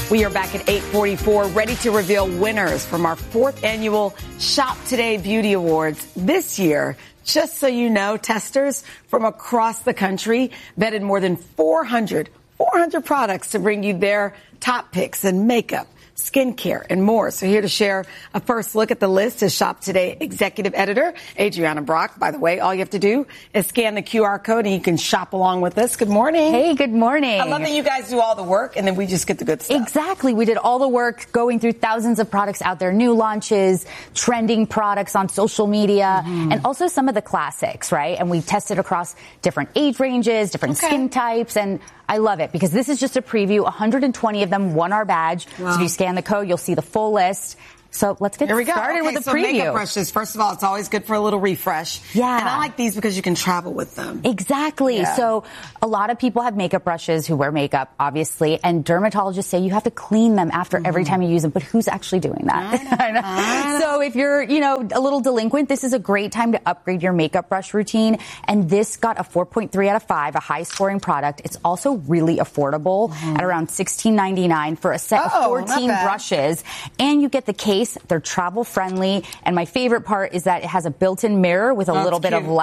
We are back at 8:44, ready to reveal winners from our 4th annual Shop Today Beauty Awards. This year, just so you know, testers from across the country vetted more than 400 products to bring you their top picks in makeup, skincare, and more. So here to share a first look at the list is Shop Today Executive Editor Adriana Brock. By the way, all you have to do is scan the QR code and you can shop along with us. Good morning. Hey, good morning. I love that you guys do all the work and then we just get the good stuff. Exactly. We did all the work going through thousands of products out there, new launches, trending products on social media, and also some of the classics, right? And we tested across different age ranges, different skin types, and I love it because this is just a preview. 120 of them won our badge. Wow. So if you scan the code, you'll see the full list. So let's get started with the preview. Makeup brushes, first of all, it's always good for a little refresh. Yeah. And I like these because you can travel with them. Exactly. Yeah. So a lot of people have makeup brushes who wear makeup, obviously, and dermatologists say you have to clean them after every time you use them. But who's actually doing that? I know. So if you're, a little delinquent, this is a great time to upgrade your makeup brush routine. And this got a 4.3 out of 5, a high scoring product. It's also really affordable at around $16.99 for a set of 14 brushes. And you get the case. They're travel friendly. And my favorite part is that it has a built-in mirror with a little bit of light.